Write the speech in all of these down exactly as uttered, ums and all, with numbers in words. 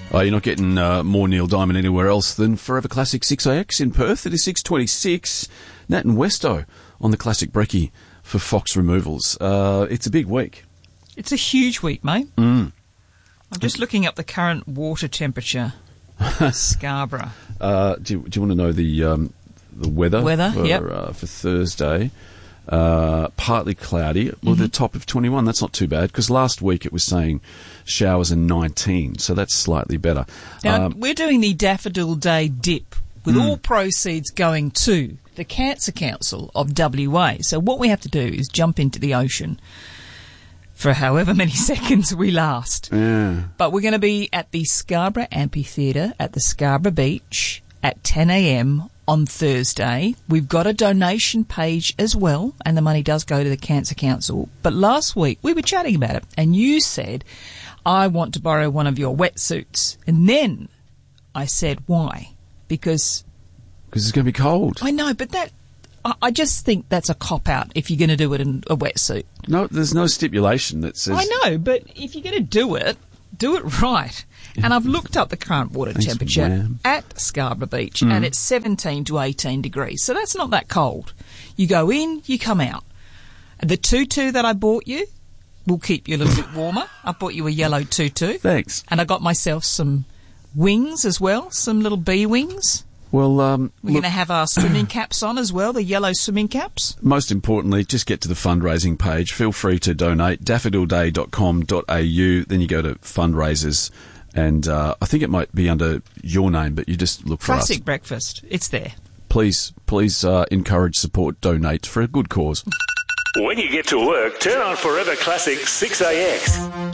Oh, you're not getting uh, more Neil Diamond anywhere else than Forever Classic six A X in Perth. It is six twenty-six. Nat and Westo on the Classic Brekkie for Fox Removals. Uh, it's a big week. It's a huge week, mate. Mm. I'm just looking up the current water temperature. Scarborough. Uh, do, you, do you want to know the um, the weather? Weather, for, yep. Uh, for Thursday. Uh, partly cloudy. Well, Mm-hmm. the top of twenty-one. That's not too bad, because last week it was saying showers and nineteen, so that's slightly better. Now, Um, we're doing the Daffodil Day dip with Mm. all proceeds going to the Cancer Council of W A. So what we have to do is jump into the ocean for however many seconds we last. yeah. But we're going to be at the Scarborough Amphitheatre at the Scarborough Beach at ten a.m. on Thursday. We've got a donation page as well, and the money does go to the Cancer Council. But last week we were chatting about it, and you said, I want to borrow one of your wetsuits. And then I said, why? Because... Because it's going to be cold. I know, but that... I, I just think that's a cop-out if you're going to do it in a wetsuit. No, there's no stipulation that says... I know, but if you're going to do it, do it right. And I've looked up the current water Thanks, temperature ma'am. at Scarborough Beach, Mm. and it's seventeen to eighteen degrees. So that's not that cold. You go in, you come out. The tutu that I bought you will keep you a little bit warmer. I bought you a yellow tutu. Thanks. And I got myself some wings as well, some little bee wings. Well, um, We're going to have our swimming caps on as well, the yellow swimming caps. most importantly, just get to the fundraising page. Feel free to donate, daffodil day dot com dot a u. Then you go to fundraisers, and uh, I think it might be under your name, but you just look for Classic us. breakfast. It's there. Please, please uh, encourage, support, donate for a good cause. When you get to work, turn on Forever Classic six A X.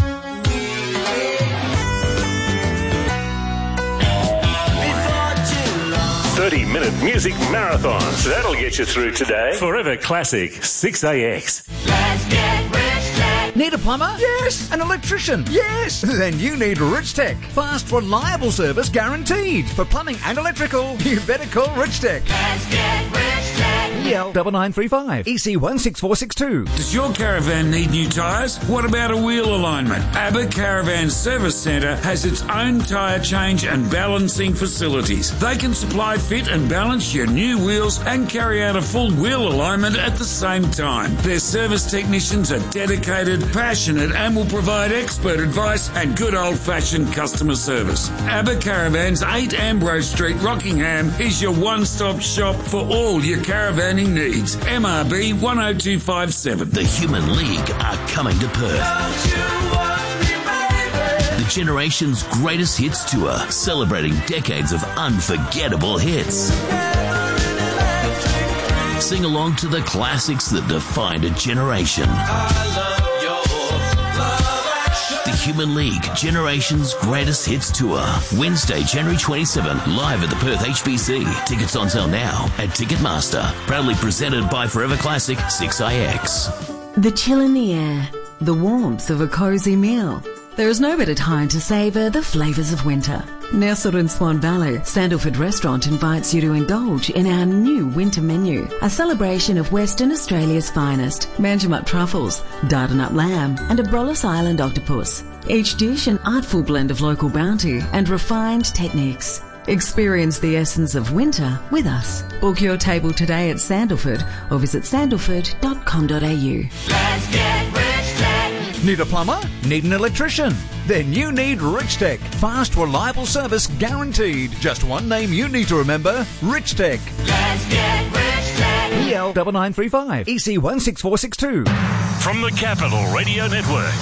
thirty-minute music marathons. That'll get you through today. Forever Classic six A X. Let's get rich tech. Need a plumber? Yes. An electrician? Yes. Then you need Rich Tech. Fast, reliable service guaranteed. For plumbing and electrical, you better call Rich Tech. Let's get rich tech. E L nine nine three five, E C one six four six two. Does your caravan need new tyres? What about a wheel alignment? ABBA Caravan Service Centre has its own tyre change and balancing facilities. They can supply, fit and balance your new wheels and carry out a full wheel alignment at the same time. Their service technicians are dedicated, passionate and will provide expert advice and good old-fashioned customer service. ABBA Caravans, eight Ambrose Street, Rockingham is your one-stop shop for all your caravanning needs. M R B one oh two five seven. The Human League are coming to Perth. The Generation's Greatest Hits Tour, celebrating decades of unforgettable hits. Sing along to the classics that defined a generation. The Human League Generation's Greatest Hits Tour, Wednesday, January twenty-seventh, live at the Perth H B C. Tickets on sale now at Ticketmaster. Proudly presented by Forever Classic six A X. The chill in the air, the warmth of a cosy meal. There is no better time to savour the flavours of winter. Nestled in Swan Valley, Sandalford Restaurant invites you to indulge in our new winter menu, a celebration of Western Australia's finest, Manjimup truffles, Dardanup lamb and Abrolhos Island octopus. Each dish an artful blend of local bounty and refined techniques. Experience the essence of winter with us. Book your table today at Sandalford or visit sandalford dot com dot a u. Let's get rich tech. Need a plumber? Need an electrician? Then you need Rich Tech. Fast, reliable service guaranteed. Just one name you need to remember, Rich Tech. Let's get rich tech. E L nine nine three five, E C one six four six two. From the Capital Radio Network,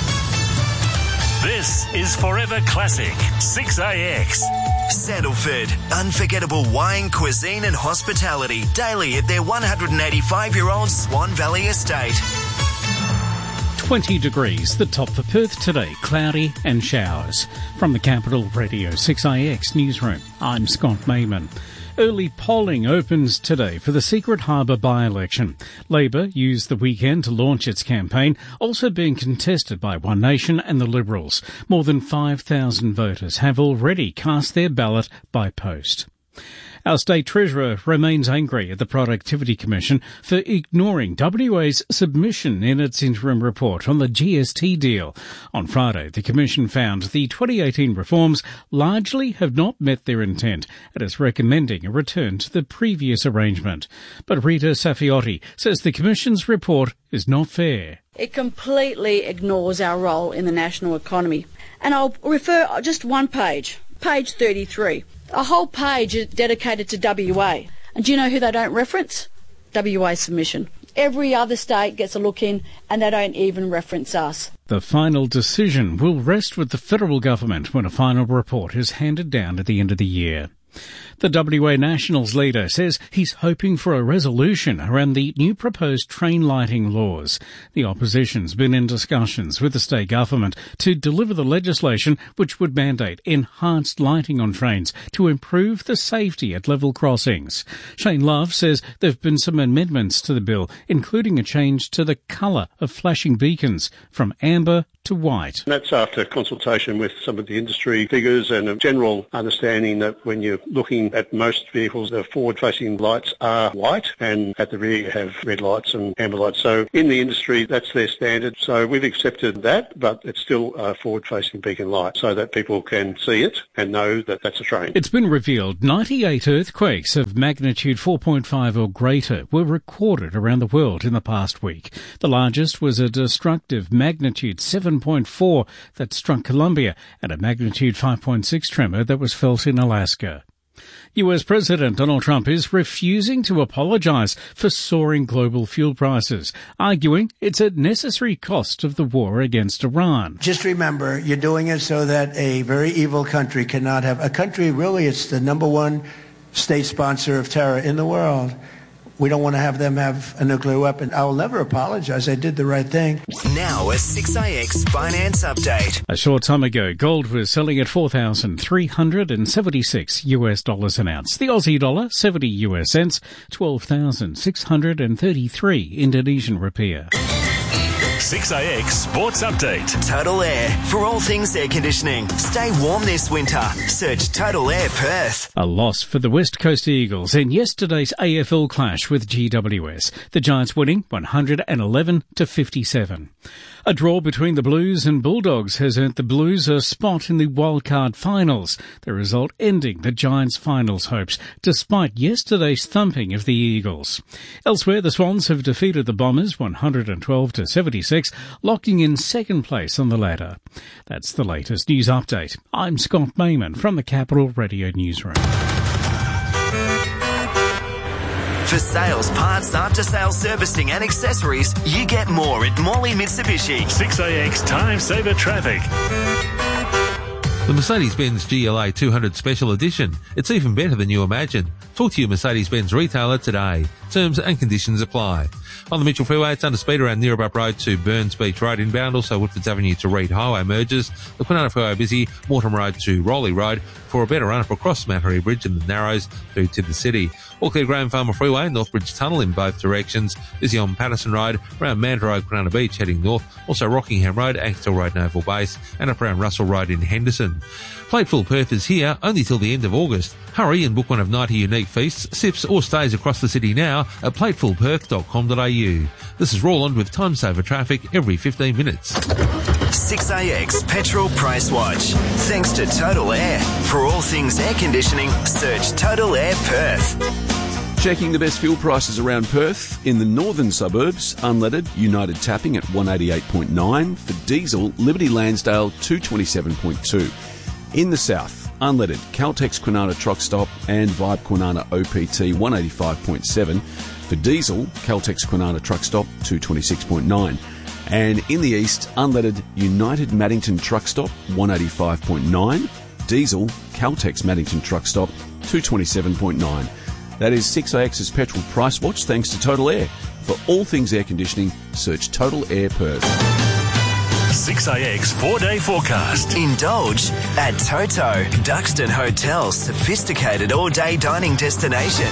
this is Forever Classic six A X. Sandalford, unforgettable wine, cuisine and hospitality daily at their one hundred eighty-five-year-old Swan Valley estate. twenty degrees, the top for Perth today, cloudy and showers. From the Capital Radio six A X newsroom, I'm Scott Mayman. Early polling opens today for the Secret Harbour by-election. Labor used the weekend to launch its campaign, also being contested by One Nation and the Liberals. More than five thousand voters have already cast their ballot by post. Our State Treasurer remains angry at the Productivity Commission for ignoring W A's submission in its interim report on the G S T deal. On Friday, the Commission found the twenty eighteen reforms largely have not met their intent and is recommending a return to the previous arrangement. But Rita Safiotti says the Commission's report is not fair. It completely ignores our role in the national economy. And I'll refer just one page, page thirty-three. A whole page is dedicated to W A. And do you know who they don't reference? W A submission. Every other state gets a look in and they don't even reference us. The final decision will rest with the federal government when a final report is handed down at the end of the year. The W A Nationals leader says he's hoping for a resolution around the new proposed train lighting laws. The opposition's been in discussions with the state government to deliver the legislation which would mandate enhanced lighting on trains to improve the safety at level crossings. Shane Love says there have been some amendments to the bill, including a change to the colour of flashing beacons from amber to white. That's after consultation with some of the industry figures and a general understanding that when you're looking at most vehicles, the forward-facing lights are white and at the rear you have red lights and amber lights. So in the industry, that's their standard. So we've accepted that, but it's still a forward-facing beacon light so that people can see it and know that that's a train. It's been revealed ninety-eight earthquakes of magnitude four point five or greater were recorded around the world in the past week. The largest was a destructive magnitude seven point four that struck Colombia and a magnitude five point six tremor that was felt in Alaska. U S President Donald Trump is refusing to apologise for soaring global fuel prices, arguing it's a necessary cost of the war against Iran. Just remember, you're doing it so that a very evil country cannot have... A country, really, it's the number one state sponsor of terror in the world. We don't want to have them have a nuclear weapon. I will never apologize. I did the right thing. Now a six A X finance update. A short time ago, gold was selling at four thousand three hundred seventy-six U S dollars an ounce. The Aussie dollar, seventy U S cents, twelve thousand six hundred thirty-three Indonesian rupiah. six A X Sports Update. Total Air. For all things air conditioning. Stay warm this winter. Search Total Air Perth. A loss for the West Coast Eagles in yesterday's A F L clash with G W S. The Giants winning one hundred eleven to fifty-seven. A draw between the Blues and Bulldogs has earned the Blues a spot in the wildcard finals, the result ending the Giants' finals hopes, despite yesterday's thumping of the Eagles. Elsewhere, the Swans have defeated the Bombers one hundred twelve to seventy-six, locking in second place on the ladder. That's the latest news update. I'm Scott Mayman from the Capital Radio Newsroom. For sales, parts, after-sales servicing and accessories, you get more at Morley Mitsubishi. six A X Time Saver Traffic. The Mercedes-Benz G L A two hundred Special Edition. It's even better than you imagined. Talk to your Mercedes-Benz retailer today. Terms and conditions apply. On the Mitchell Freeway, it's under speed around Neerabup Road to Burns Beach Road inbound. Also, Woodfords Avenue to Reed Highway merges. The Kwinana Freeway busy, Mortimer Road to Rowley Road for a better run-up across Mattery Bridge and the Narrows through to the city. All clear Graham Farmer Freeway, Northbridge Tunnel in both directions. Busy on Patterson Road, around Mandurah Road, Kwinana Beach heading north. Also Rockingham Road, Axtell Road, Naval Base, and up around Russell Road in Henderson. Plateful Perth is here only till the end of August. Hurry and book one of ninety unique feasts, sips or stays across the city now at plateful perth dot com dot a u. This is Roland with Time Saver Traffic every fifteen minutes. six A X Petrol Price Watch. Thanks to Total Air. For all things air conditioning, search Total Air Perth. Checking the best fuel prices around Perth. In the northern suburbs, unleaded United tapping at one eighty-eight point nine. For diesel, Liberty Lansdale two twenty-seven point two. In the south, unleaded Caltex Kwinana Truck Stop and Vibe Kwinana O P T one eighty-five point seven. For diesel, Caltex Kwinana Truck Stop two twenty-six point nine. And in the east, unleaded United Maddington Truck Stop one eighty-five point nine. Diesel, Caltex Maddington Truck Stop two twenty-seven point nine. That is six A X's Petrol Price Watch thanks to Total Air. For all things air conditioning, search Total Air Perth. six A X four-day forecast. Indulge at Toto, Duxton Hotel's sophisticated all-day dining destination.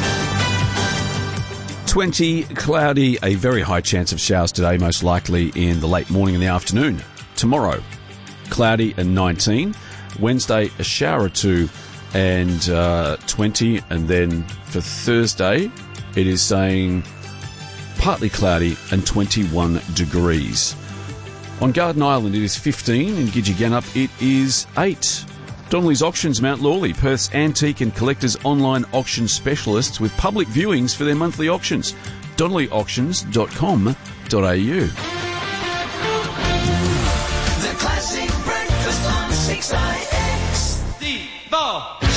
twenty, cloudy, a very high chance of showers today, most likely in the late morning and the afternoon. Tomorrow, cloudy and nineteen. Wednesday, a shower or two and uh, twenty. And then for Thursday, it is saying partly cloudy and twenty-one degrees. On Garden Island, it is fifteen. In Gidgegannup, it is eight. Donnelly's Auctions, Mount Lawley, Perth's antique and collectors online auction specialists with public viewings for their monthly auctions. donnelly auctions dot com dot a u. The classic breakfast on six I X. The ball.